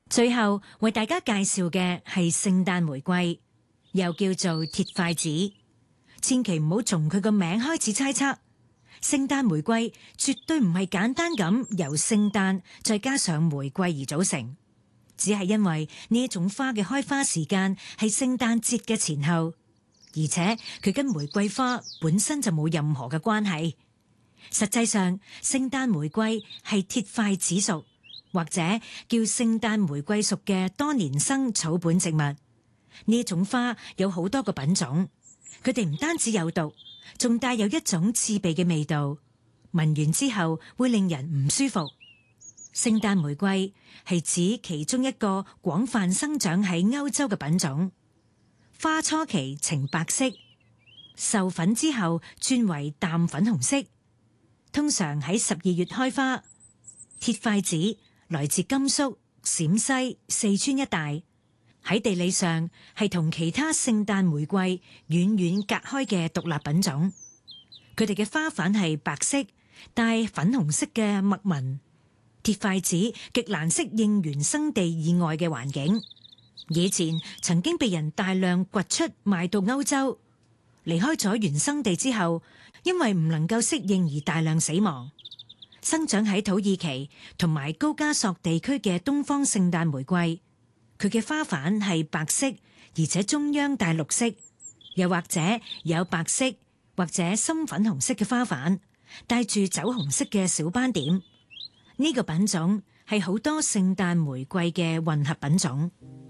最後為大家介紹嘅係聖誕玫瑰，又叫做鐵筷子。千祈唔好從佢個名開始猜測，聖誕玫瑰絕對唔係簡單咁由聖誕再加上玫瑰而組成，只係因為呢一種花嘅開花時間係聖誕節嘅前後，而且佢跟玫瑰花本身就冇任何嘅關係。實際上，聖誕玫瑰係鐵筷子屬，或者叫聖誕玫瑰屬嘅多年生草本植物。呢一種花有好多個品種，佢哋唔單止有毒，仲帶有一種刺鼻嘅味道，聞完之後會令人唔舒服。聖誕玫瑰係指其中一個廣泛生長喺歐洲嘅品種，花初期呈白色，授粉之後轉為淡粉紅色，通常喺12月開花。鐵筷子來自甘肅、陝西、四川一帶，喺地理上係同其他聖誕玫瑰遠遠隔開嘅獨立品種。佢哋嘅花瓣係白色，帶粉紅色嘅墨紋。鐵筷子極難適應原生地以外嘅環境，以前曾經被人大量掘出賣到歐洲，離開咗原生地之後，因為唔能夠適應而大量死亡。生長喺土耳其同埋高加索地區嘅東方聖誕玫瑰，佢嘅花瓣係白色，而且中央帶綠色，又或者有白色或者深粉紅色嘅花瓣，帶住酒紅色嘅小斑點。呢個品種係好多聖誕玫瑰嘅混合品種。